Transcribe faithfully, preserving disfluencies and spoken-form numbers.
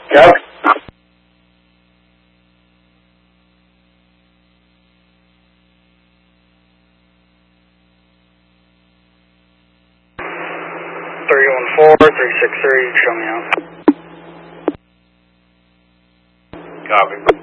Yep. three one four, three six three, show me out. Copy.